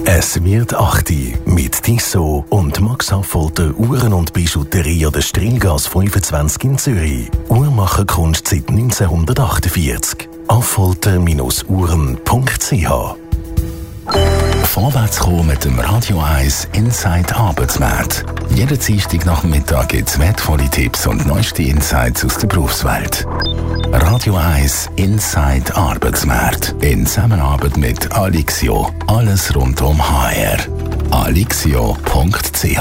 Es wird 8 mit Tissot und Max Affolter Uhren und Bijouterie an der Strilgasse 25 in Zürich. Uhrmacherkunst seit 1948. affolter-uhren.ch. Vorwärts kommen mit dem Radio 1 Inside Arbeitsmarkt. Jeden Dienstag nach dem Mittag gibt es wertvolle Tipps und neueste Insights aus der Berufswelt. Radio 1 Inside Arbeitsmarkt. In Zusammenarbeit mit Alixio. Alles rund um HR. alixio.ch.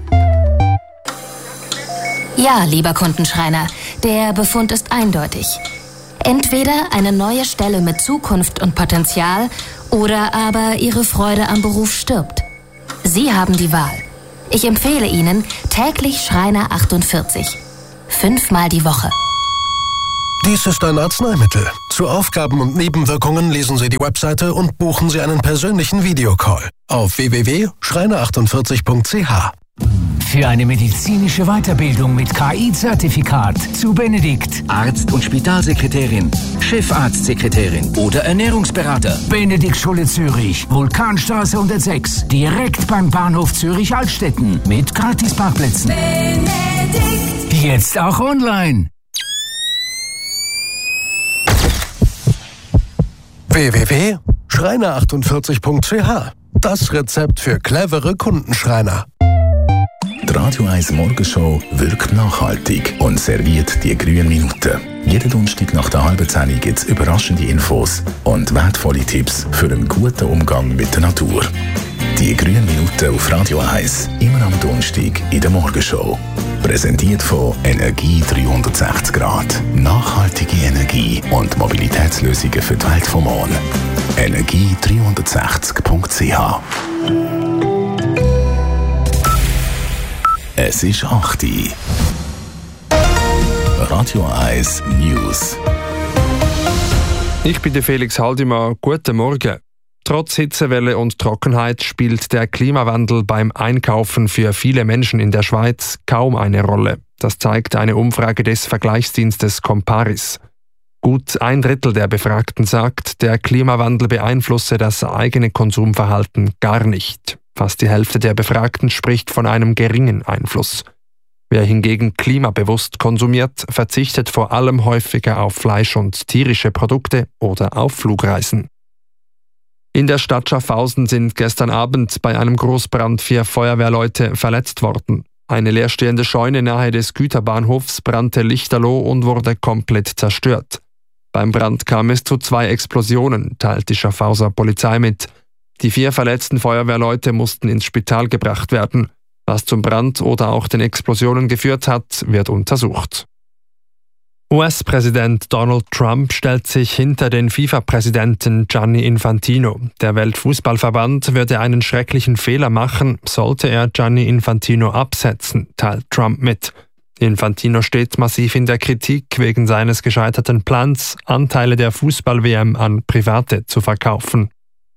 Ja, lieber Kundenschreiner, der Befund ist eindeutig. Entweder eine neue Stelle mit Zukunft und Potenzial oder aber Ihre Freude am Beruf stirbt. Sie haben die Wahl. Ich empfehle Ihnen täglich Schreiner 48. 5-mal die Woche. Dies ist ein Arzneimittel. Zu Aufgaben und Nebenwirkungen lesen Sie die Webseite und buchen Sie einen persönlichen Videocall auf www.schreiner48.ch. Für eine medizinische Weiterbildung mit KI-Zertifikat zu Benedikt. Arzt- und Spitalsekretärin, Chefarztsekretärin oder Ernährungsberater. Benedikt Schule Zürich, Vulkanstraße 106, direkt beim Bahnhof Zürich-Altstetten mit Gratisparkplätzen. Benedikt. Jetzt auch online. www.schreiner48.ch. Das Rezept für clevere Kundenschreiner. Die Radio 1 Morgenshow wirkt nachhaltig und serviert die grünen Minuten. Jeden Donnerstag nach der halben 10 gibt es überraschende Infos und wertvolle Tipps für einen guten Umgang mit der Natur. Die grünen Minuten auf Radio 1, immer am Donnerstag in der Morgenshow. Präsentiert von Energie 360 Grad. Nachhaltige Energie und Mobilitätslösungen für die Welt vom Morgen. Energie360.ch. Es ist 8 Uhr. Radio 1 News. Ich bin der Felix Haldimann. Guten Morgen. Trotz Hitzewelle und Trockenheit spielt der Klimawandel beim Einkaufen für viele Menschen in der Schweiz kaum eine Rolle. Das zeigt eine Umfrage des Vergleichsdienstes Comparis. Gut 1/3 der Befragten sagt, der Klimawandel beeinflusse das eigene Konsumverhalten gar nicht. Fast die Hälfte der Befragten spricht von einem geringen Einfluss. Wer hingegen klimabewusst konsumiert, verzichtet vor allem häufiger auf Fleisch und tierische Produkte oder auf Flugreisen. In der Stadt Schaffhausen sind gestern Abend bei einem Großbrand 4 Feuerwehrleute verletzt worden. Eine leerstehende Scheune nahe des Güterbahnhofs brannte lichterloh und wurde komplett zerstört. Beim Brand kam es zu 2 Explosionen, teilt die Schaffhauser Polizei mit. Die 4 verletzten Feuerwehrleute mussten ins Spital gebracht werden. Was zum Brand oder auch den Explosionen geführt hat, wird untersucht. US-Präsident Donald Trump stellt sich hinter den FIFA-Präsidenten Gianni Infantino. Der Weltfußballverband würde einen schrecklichen Fehler machen, sollte er Gianni Infantino absetzen, teilt Trump mit. Infantino steht massiv in der Kritik wegen seines gescheiterten Plans, Anteile der Fußball-WM an Private zu verkaufen.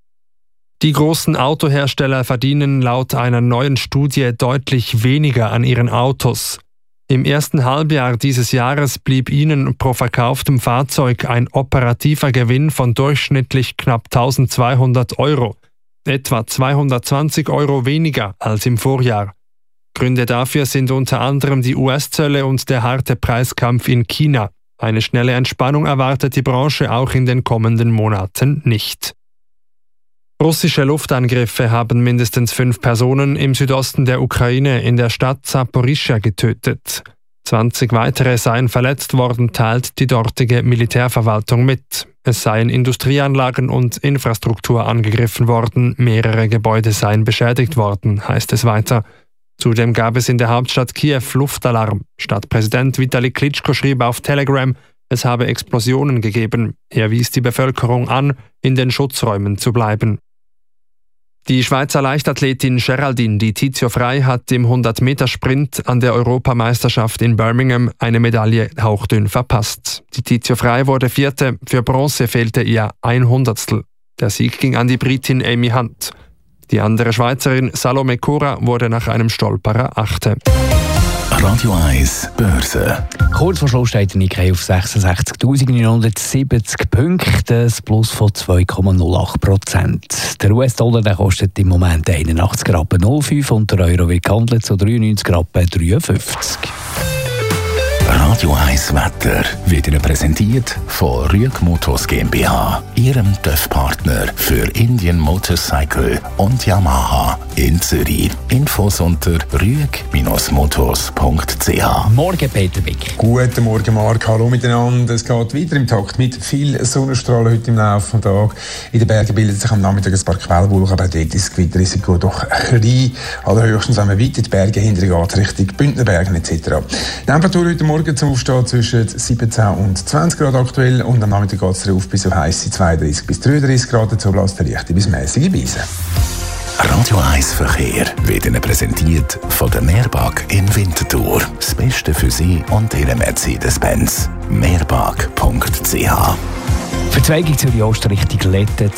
Die großen Autohersteller verdienen laut einer neuen Studie deutlich weniger an ihren Autos. Im ersten Halbjahr dieses Jahres blieb ihnen pro verkauftem Fahrzeug ein operativer Gewinn von durchschnittlich knapp 1.200 €, etwa 220 € weniger als im Vorjahr. Gründe dafür sind unter anderem die US-Zölle und der harte Preiskampf in China. Eine schnelle Entspannung erwartet die Branche auch in den kommenden Monaten nicht. Russische Luftangriffe haben mindestens 5 Personen im Südosten der Ukraine in der Stadt Saporischschja getötet. 20 weitere seien verletzt worden, teilt die dortige Militärverwaltung mit. Es seien Industrieanlagen und Infrastruktur angegriffen worden, mehrere Gebäude seien beschädigt worden, heißt es weiter. Zudem gab es in der Hauptstadt Kiew Luftalarm. Stadtpräsident Vitali Klitschko schrieb auf Telegram, es habe Explosionen gegeben. Er wies die Bevölkerung an, in den Schutzräumen zu bleiben. Die Schweizer Leichtathletin Geraldine Di Tizio Frey hat im 100-Meter-Sprint an der Europameisterschaft in Birmingham eine Medaille hauchdünn verpasst. Di Tizio Frey wurde 4., für Bronze fehlte ihr 100stel. Der Sieg ging an die Britin Amy Hunt. Die andere Schweizerin Salome Cora wurde nach einem Stolperer 8. Radio 1 Börse. Kurz vor Schluss steht der Nikkei auf 66.970 Punkte, ein Plus von 2,08%. Der US-Dollar der kostet im Moment 81,05 und der Euro wird gehandelt zu 93,53. Radio 1 Wetter wird Ihnen präsentiert von Rüeg Motors GmbH, Ihrem TÜV-Partner für Indian Motorcycle und Yamaha in Zürich. Infos unter rüeg-motors.ch. Morgen, Peter Wick. Guten Morgen, Marc. Hallo miteinander. Es geht weiter im Takt mit viel Sonnenstrahlen heute im Laufe des Tages. In den Bergen bildet sich am Nachmittag ein paar Quellwolken, aber auch dort ist das Gewitterrisiko doch klein. Allerhöchstens, wenn man weit in die Berge hinterher geht, Richtung Bündnerbergen etc. Die Temperatur heute Morgen zum Aufstehen zwischen 17 und 20 Grad aktuell und am Nachmittag geht es darauf bis auf heisse 32 bis 33 Grad, dazu bläst der leichte bis mäßige Brise. Radio 1 Verkehr wird Ihnen präsentiert von der Meerbag in Winterthur. Das Beste für Sie und Ihren Mercedes-Benz. Meerbag.ch. Verzweigung Zürich Ost Richtung Letten